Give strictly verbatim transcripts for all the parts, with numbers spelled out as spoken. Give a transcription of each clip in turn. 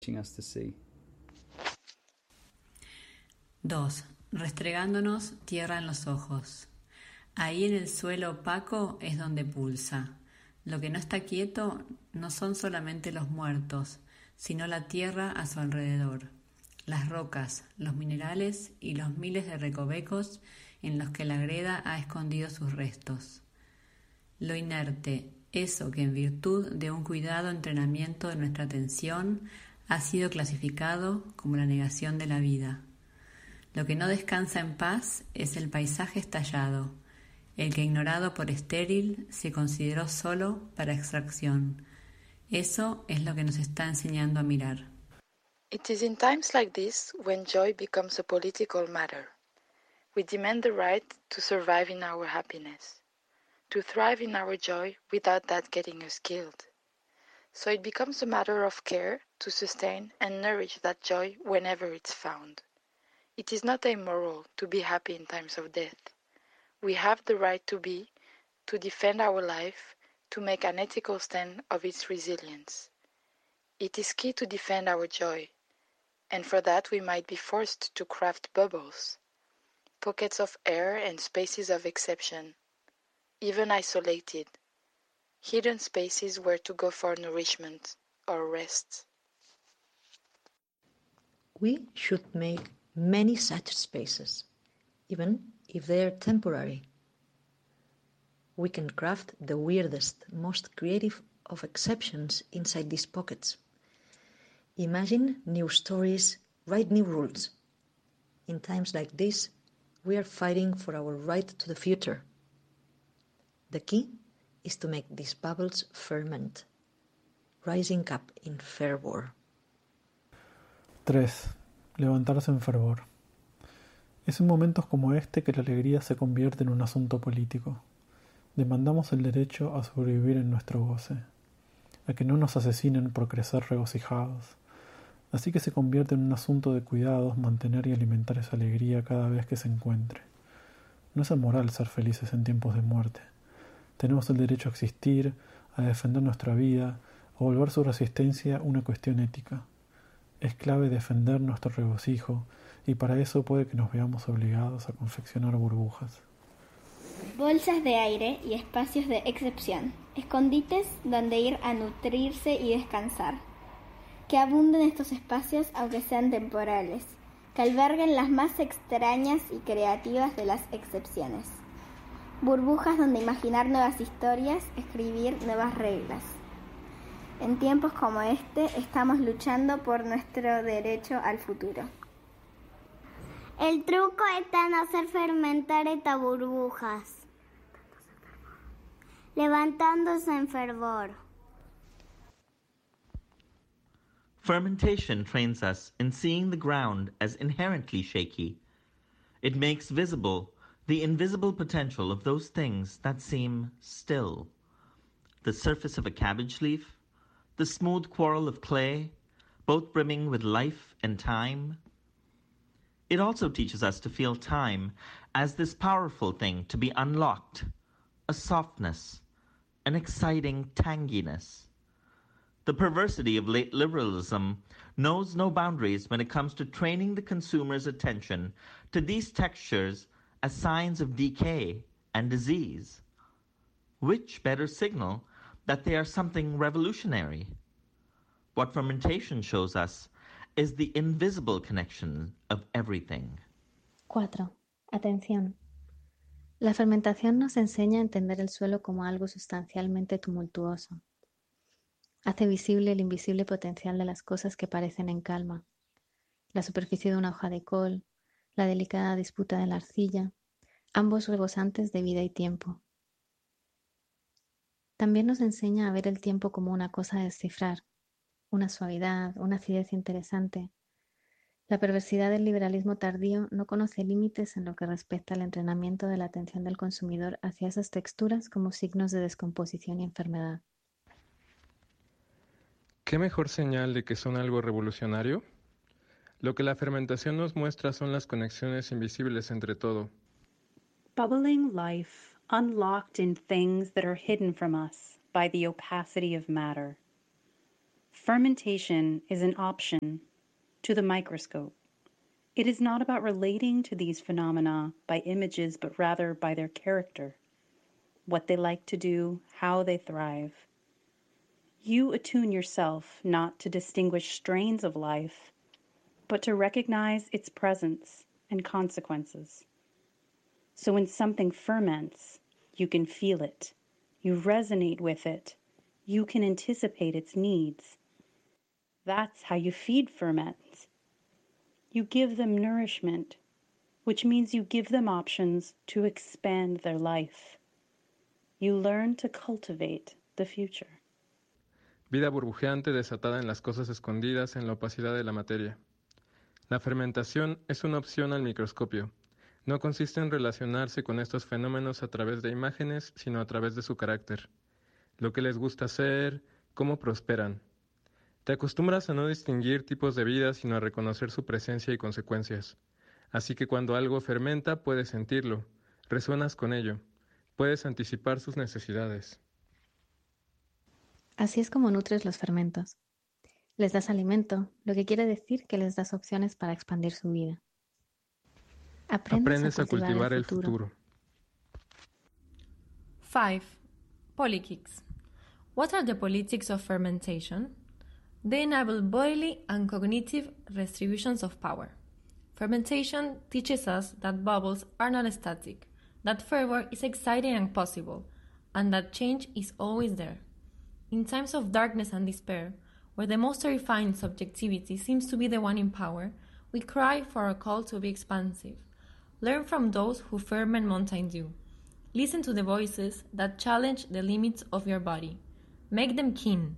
us to see. dos. Restregándonos tierra en los ojos. Ahí en el suelo opaco es donde pulsa. Lo que no está quieto no son solamente los muertos, sino la tierra a su alrededor, las rocas, los minerales y los miles de recovecos en los que la greda ha escondido sus restos. Lo inerte, eso que en virtud de un cuidado entrenamiento de nuestra atención ha sido clasificado como la negación de la vida. Lo que no descansa en paz es el paisaje estallado, el que ignorado por estéril se consideró solo para extracción. Eso es lo que nos está enseñando a mirar. It is in times like this when joy becomes a political matter. We demand the right to survive in our happiness, to thrive in our joy without that getting us killed. So it becomes a matter of care to sustain and nourish that joy whenever it's found. It is not amoral to be happy in times of death. We have the right to be, to defend our life, to make an ethical stand of its resilience. It is key to defend our joy, and for that we might be forced to craft bubbles, pockets of air and spaces of exception, even isolated, hidden spaces where to go for nourishment or rest. We should make many such spaces, even if they are temporary. We can craft the weirdest, most creative of exceptions inside these pockets. Imagine new stories, write new rules. In times like this, we are fighting for our right to the future. The key is to make these bubbles ferment, rising up in fervor. tres. Levantarse en fervor. Es en momentos como este que la alegría se convierte en un asunto político. Demandamos el derecho a sobrevivir en nuestro goce, a que no nos asesinen por crecer regocijados. Así que se convierte en un asunto de cuidados mantener y alimentar esa alegría cada vez que se encuentre. No es amoral ser felices en tiempos de muerte. Tenemos el derecho a existir, a defender nuestra vida, a volver su resistencia una cuestión ética. Es clave defender nuestro regocijo y para eso puede que nos veamos obligados a confeccionar burbujas. Bolsas de aire y espacios de excepción, escondites donde ir a nutrirse y descansar. Que abunden estos espacios aunque sean temporales, que alberguen las más extrañas y creativas de las excepciones. Burbujas donde imaginar nuevas historias, escribir nuevas reglas. En tiempos como este, estamos luchando por nuestro derecho al futuro. El truco está en hacer fermentar estas burbujas, levantándose en fervor. Fermentation trains us in seeing the ground as inherently shaky. It makes visible the invisible potential of those things that seem still. The surface of a cabbage leaf, the smooth quarrel of clay, both brimming with life and time. It also teaches us to feel time as this powerful thing to be unlocked, a softness, an exciting tanginess. The perversity of late liberalism knows no boundaries when it comes to training the consumer's attention to these textures as signs of decay and disease. Which better signal that they are something revolutionary? What fermentation shows us is the invisible connection of everything. cuatro. Atención. La fermentación nos enseña a entender el suelo como algo sustancialmente tumultuoso. Hace visible el invisible potencial de las cosas que parecen en calma. La superficie de una hoja de col, la delicada disputa de la arcilla, ambos rebosantes de vida y tiempo. También nos enseña a ver el tiempo como una cosa a descifrar, una suavidad, una acidez interesante. La perversidad del liberalismo tardío no conoce límites en lo que respecta al entrenamiento de la atención del consumidor hacia esas texturas como signos de descomposición y enfermedad. ¿Qué mejor señal de que son algo revolucionario? Lo que la fermentación nos muestra son las conexiones invisibles entre todo. Bubbling life, unlocked in things that are hidden from us by the opacity of matter. fermentation is an option to the microscope. It is not about relating to these phenomena by images, but rather by their character, what they like to do, how they thrive. You attune yourself not to distinguish strains of life, but to recognize its presence and consequences. So when something ferments, you can feel it, you resonate with it, you can anticipate its needs. That's how you feed ferments. You give them nourishment, which means you give them options to expand their life. You learn to cultivate the future. Vida burbujeante desatada en las cosas escondidas en la opacidad de la materia. La fermentación es una opción al microscopio. No consiste en relacionarse con estos fenómenos a través de imágenes, sino a través de su carácter. Lo que les gusta hacer, cómo prosperan. Te acostumbras a no distinguir tipos de vida, sino a reconocer su presencia y consecuencias. Así que cuando algo fermenta, puedes sentirlo, resuenas con ello, puedes anticipar sus necesidades. Así es como nutres los fermentos. Les das alimento, lo que quiere decir que les das opciones para expandir su vida. Aprendes, Aprendes a a cultivar, cultivar el el futuro. futuro. five. Polykicks. What are the politics of fermentation? They enable bodily and cognitive distributions of power. Fermentation teaches us that bubbles are not static, that fervor is exciting and possible, and that change is always there. In times of darkness and despair, where the most terrifying subjectivity seems to be the one in power, we cry for a call to be expansive. Learn from those who ferment mountain dew. Listen to the voices that challenge the limits of your body. Make them keen.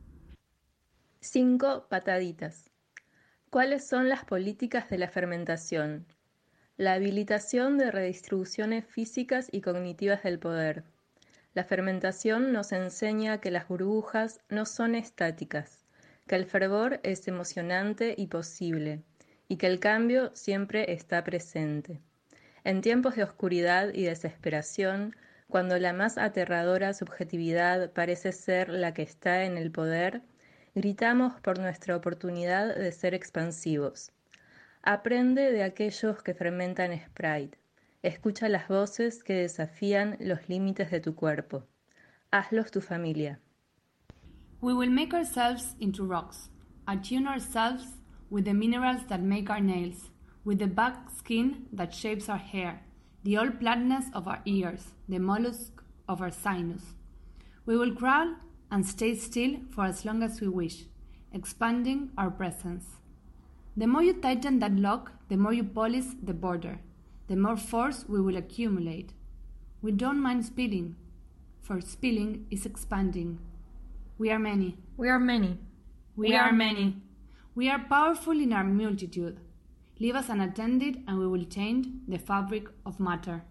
Cinco pataditas. ¿Cuáles son las políticas de la fermentación? La habilitación de redistribuciones físicas y cognitivas del poder. La fermentación nos enseña que las burbujas no son estáticas, que el fervor es emocionante y posible, y que el cambio siempre está presente. En tiempos de oscuridad y desesperación, cuando la más aterradora subjetividad parece ser la que está en el poder, gritamos por nuestra oportunidad de ser expansivos. Aprende de aquellos que fermentan Sprite. Escucha las voces que desafían los límites de tu cuerpo. Hazlos tu familia. We will make ourselves into rocks, attune ourselves with the minerals that make our nails, with the back skin that shapes our hair, the old platness of our ears, the mollusk of our sinus. We will crawl and stay still for as long as we wish, expanding our presence. The more you tighten that lock, the more you polish the border, the more force we will accumulate. We don't mind spilling, for spilling is expanding. We are many. We are many. We, we are many. We are powerful in our multitude. Leave us unattended and we will change the fabric of matter.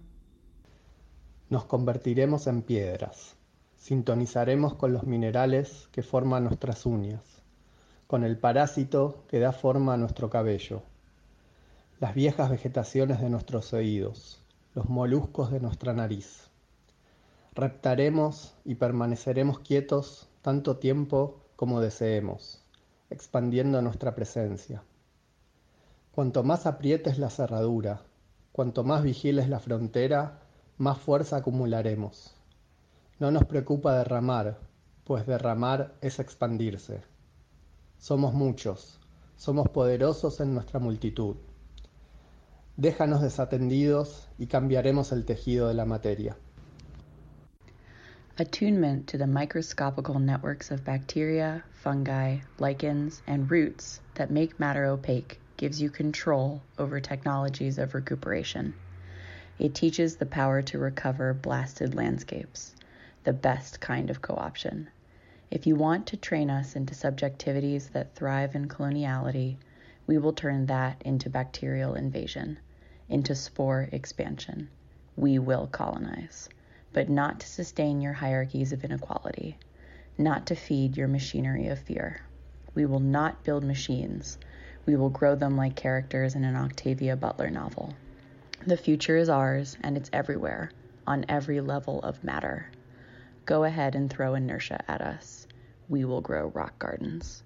Nos convertiremos en piedras. Sintonizaremos con los minerales que forman nuestras uñas, con el parásito que da forma a nuestro cabello, las viejas vegetaciones de nuestros oídos, los moluscos de nuestra nariz. Reptaremos y permaneceremos quietos tanto tiempo como deseemos, expandiendo nuestra presencia. Cuanto más aprietes la cerradura, cuanto más vigiles la frontera, más fuerza acumularemos. No nos preocupa derramar, pues derramar es expandirse. Somos muchos, somos poderosos en nuestra multitud. Déjanos desatendidos y cambiaremos el tejido de la materia. Attunement to the microscopical networks of bacteria, fungi, lichens, and roots that make matter opaque gives you control over technologies of recuperation. It teaches the power to recover blasted landscapes, the best kind of co-option. If you want to train us into subjectivities that thrive in coloniality, we will turn that into bacterial invasion, into spore expansion. We will colonize, but not to sustain your hierarchies of inequality, not to feed your machinery of fear. We will not build machines. We will grow them like characters in an Octavia Butler novel. The future is ours, and it's everywhere, on every level of matter. Go ahead and throw inertia at us. we will grow rock gardens.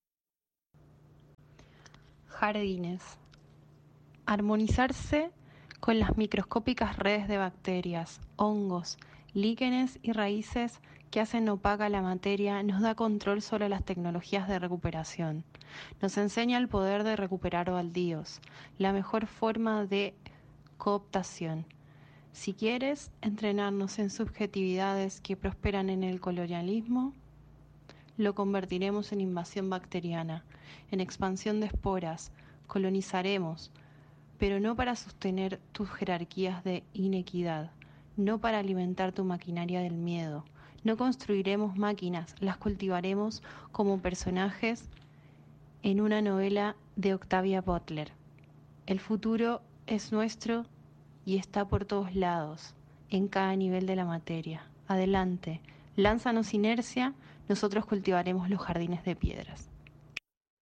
Jardines. Armonizarse con las microscópicas redes de bacterias, hongos, líquenes y raíces que hacen opaca la materia nos da control sobre las tecnologías de recuperación. Nos enseña el poder de recuperar baldíos, la mejor forma de cooptación. Si quieres entrenarnos en subjetividades que prosperan en el colonialismo, lo convertiremos en invasión bacteriana, en expansión de esporas, colonizaremos, pero no para sostener tus jerarquías de inequidad, no para alimentar tu maquinaria del miedo. No construiremos máquinas, las cultivaremos como personajes en una novela de Octavia Butler. El futuro es nuestro y está por todos lados, en cada nivel de la materia. Adelante, lánzanos inercia, nosotros cultivaremos los jardines de piedras.